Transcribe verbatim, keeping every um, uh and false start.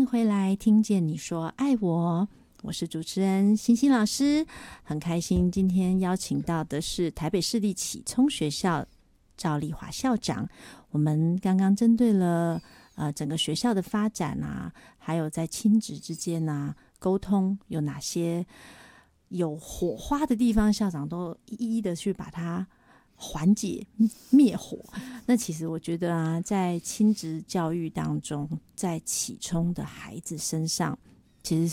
迎回来，听见你说爱我，我是主持人欣欣老师，很开心今天邀请到的是台北市立启聪学校赵丽华校长。我们刚刚针对了呃整个学校的发展啊，还有在亲子之间啊沟通有哪些有火花的地方，校长都一一的去把它缓解灭火。那其实我觉得啊，在亲子教育当中，在启聪的孩子身上，其实